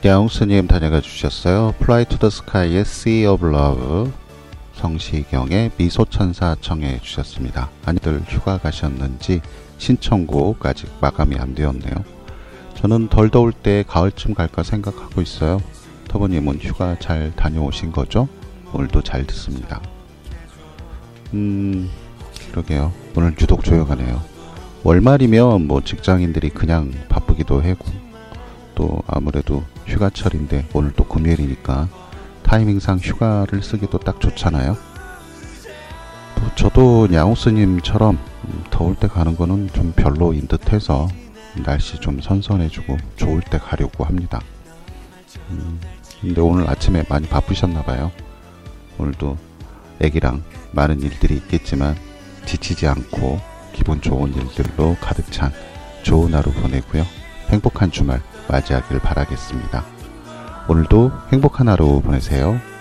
야옹스님 다녀가 주셨어요. Fly to the Sky의 Sea of Love, 성시경의 미소천사 청해 주셨습니다. 아니들 휴가 가셨는지 신청곡 아직 마감이 안 되었네요. 저는 덜 더울 때 가을쯤 갈까 생각하고 있어요. 터보님은 휴가 잘 다녀오신 거죠? 오늘도 잘 듣습니다. 그러게요. 오늘 유독 조용하네요. 월말이면 뭐 직장인들이 그냥 바쁘기도 하고, 또 아무래도 휴가철인데 오늘 또 금요일이니까 타이밍상 휴가를 쓰기도 딱 좋잖아요. 또 저도 야옹스님처럼 더울 때 가는 거는 좀 별로인 듯 해서 날씨 좀 선선해지고 좋을 때 가려고 합니다. 근데 오늘 아침에 많이 바쁘셨나봐요. 오늘도 애기랑 많은 일들이 있겠지만 지치지 않고 기분 좋은 일들로 가득 찬 좋은 하루 보내고요. 행복한 주말 맞이하길 바라겠습니다. 오늘도 행복한 하루 보내세요.